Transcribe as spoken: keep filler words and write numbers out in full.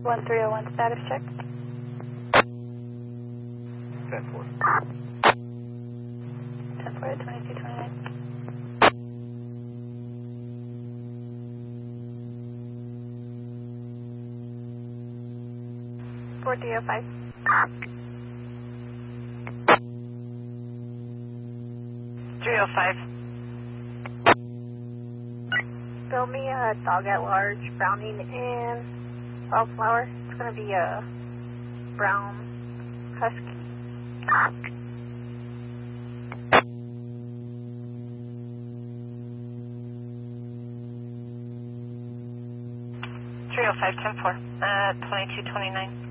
one three oh one status check. ten four. ten four to twenty-two twenty-nine. four three oh five. three oh five. Fill me a dog at large, browning and wildflower. It's going to be a brown husky. three oh five, ten four, uh, twenty-two twenty-nine.